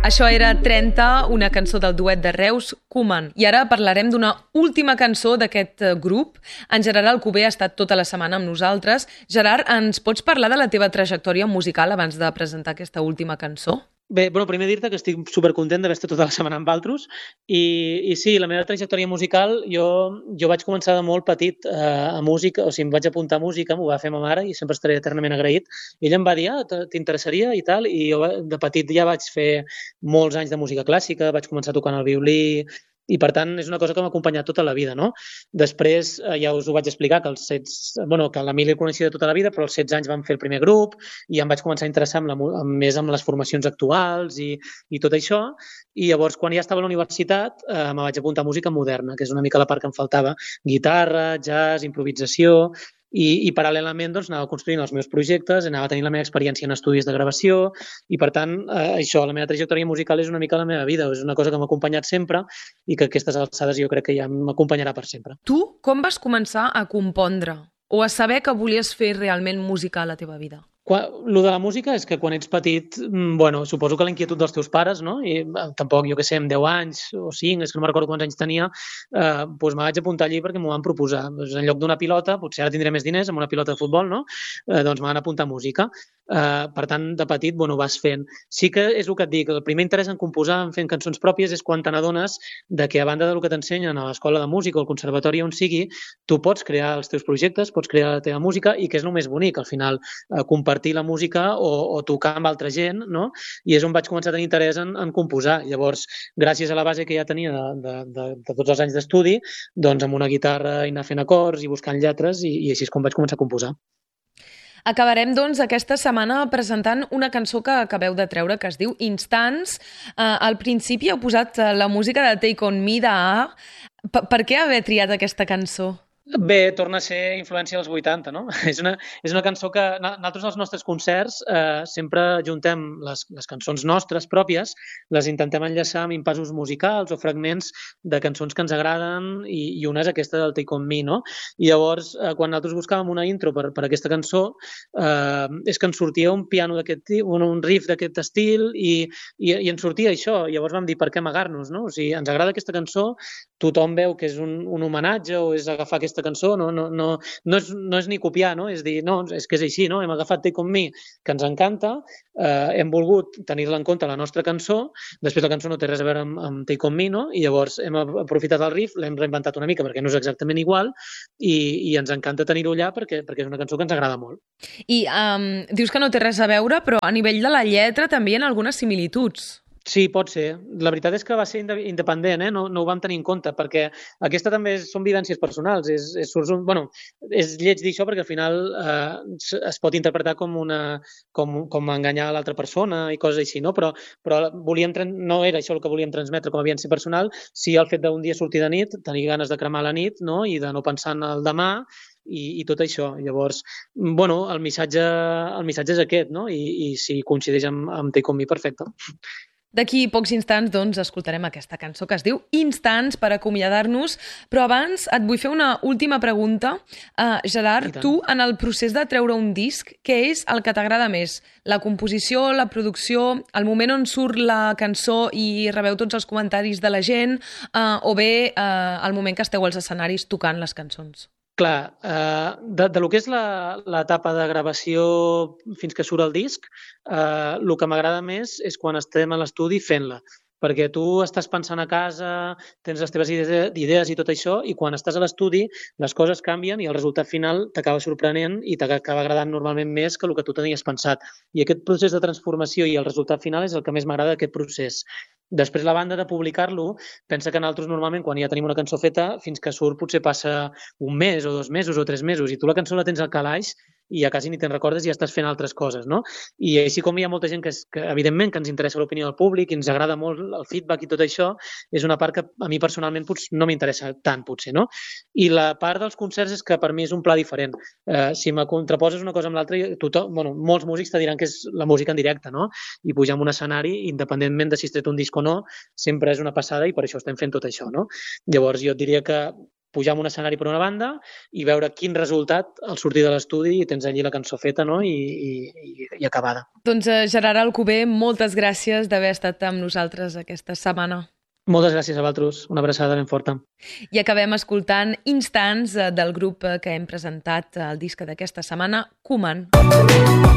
Això era 30, una cançó del duet de Reus, Koeman. I ara parlarem d'una última cançó d'aquest grup. En Gerard Alcover ha estat tota la setmana amb nosaltres. Gerard, ens pots parlar de la teva trajectòria musical abans de presentar aquesta última cançó? Bé, primer dir-te que estic supercontent d'haver estat tota la setmana amb altres i sí, la meva trajectòria musical, jo vaig començar de molt petit a música, o sigui, em vaig apuntar a música, m'ho va fer ma mare i sempre estaré eternament agraït. Ella em va dir, t'interessaria i tal, i jo de petit ja vaig fer molts anys de música clàssica, vaig començar tocant el violí, i per tant és una cosa que m'ha acompanyat tota la vida, no? Després ja us ho vaig explicar que que l'Emili el coneixia de tota la vida, però als 16 anys vam fer el primer grup i em vaig començar a interessar més amb les formacions actuals i tot això, i llavors quan ja estava a la universitat me vaig apuntar a música moderna, que és una mica la part que em faltava, guitarra, jazz, improvisació, i paral·lelament doncs, anava construint els meus projectes, anava tenint la meva experiència en estudis de gravació i per tant això, la meva trajectòria musical és una mica la meva vida, és una cosa que m'ha acompanyat sempre i que a aquestes alçades jo crec que ja m'acompanyarà per sempre. Tu com vas començar a compondre o a saber que volies fer realment música a la teva vida? Lo de la música és que quan ets petit, suposo que la inquietud dels teus pares, no? I tampoc, jo què sé, amb 10 anys o 5, és que no me'n recordo quants anys tenia, me vaig apuntar allí perquè m'ho van proposar. En lloc d'una pilota, potser ara tindré més diners amb una pilota de futbol, no? Doncs me van apuntar a música. Per tant, de petit, vas fent. Sí que és el que et dic, el primer interès en composar, en fent cançons pròpies, és quan te n'adones de que a banda del que t'ensenyen a l'escola de música o al conservatori on sigui, tu pots crear els teus projectes, pots crear la teva música i que és el més bonic, al final, compartir la música o tocar amb altra gent, no? I és on vaig començar a tenir interès en composar. Llavors, gràcies a la base que ja tenia de tots els anys d'estudi, doncs amb una guitarra i anar fent acords i buscant lletres i així és com vaig començar a composar. Acabarem, doncs, aquesta setmana presentant una cançó que acabeu de treure, que es diu Instants. Al principi heu posat la música de Take On Me d'A. Per què haver triat aquesta cançó? Bé, torna a ser influència dels 80, no? És una cançó que nosaltres als nostres concerts sempre juntem les cançons nostres pròpies, les intentem enllaçar amb impassos musicals o fragments de cançons que ens agraden i una és aquesta del Take On Me, no? I llavors, quan nosaltres buscàvem una intro per aquesta cançó, és que ens sortia un piano d'aquest tipus, un riff d'aquest estil i ens sortia això. Llavors vam dir, per què amagar-nos, no? O sigui, ens agrada aquesta cançó, tothom veu que és un homenatge o és agafar aquesta cançó, no és ni copiar, no? És dir, no, és que és així, no? Hem agafat Take On Me, que ens encanta, hem volgut tenir-la en compte la nostra cançó, després la cançó no té res a veure amb Take On Me, no? I llavors hem aprofitat el riff, l'hem reinventat una mica perquè no és exactament igual i ens encanta tenir-ho allà perquè és una cançó que ens agrada molt. I dius que no té res a veure, però a nivell de la lletra també hi ha algunes similituds. Sí, pot ser. La veritat és que va ser independent, no ho vam tenir en compte, perquè aquesta també són vivències personals. És lleig dir això perquè al final es pot interpretar com enganyar l'altra persona i coses així, no? Però no era això el que volíem transmetre com a vivència personal, sí el fet d'un dia sortir de nit, tenir ganes de cremar la nit, no? I de no pensar en el demà, i tot això. Llavors, el missatge és aquest, no? I si coincideix amb Take On Me, perfecte. D'aquí pocs instants, doncs, escoltarem aquesta cançó que es diu Instants per acomiadar-nos, però abans et vull fer una última pregunta. Gerard, tu, en el procés de treure un disc, què és el que t'agrada més? La composició, la producció, el moment on surt la cançó i rebeu tots els comentaris de la gent, o bé el moment que esteu als escenaris tocant les cançons? Clar, de lo que és l'etapa de gravació fins que surt el disc, el que m'agrada més és quan estem a l'estudi fent-la, perquè tu estàs pensant a casa, tens les teves idees i tot això, i quan estàs a l'estudi les coses canvien i el resultat final t'acaba sorprenent i t'acaba agradant normalment més que el que tu tenies pensat. I aquest procés de transformació i el resultat final és el que més m'agrada d'aquest procés. Després, la banda de publicar-lo, pensa que nosaltres normalment, quan ja tenim una cançó feta, fins que surt potser passa un mes o 2 mesos o 3 mesos, i tu la cançó la tens al calaix i ja quasi ni te'n recordes i ja estàs fent altres coses, no? I així com hi ha molta gent que evidentment, que ens interessa l'opinió del públic i ens agrada molt el feedback i tot això, és una part que a mi personalment no m'interessa tant, potser, no? I la part dels concerts és que per mi és un pla diferent. Si me contraposes una cosa amb l'altra, molts músics te diran que és la música en directe, no? I pujar en un escenari, independentment de si has tret un disc o no, sempre és una passada i per això estem fent tot això, no? Llavors jo et diria que pujar en un escenari per una banda i veure quin resultat al sortir de l'estudi i tens allí la cançó feta, no? I acabada. Doncs Gerard Alcover, moltes gràcies d'haver estat amb nosaltres aquesta setmana. Moltes gràcies a vosaltres, una abraçada ben forta. I acabem escoltant Instants del grup que hem presentat el disc d'aquesta setmana, Koeman.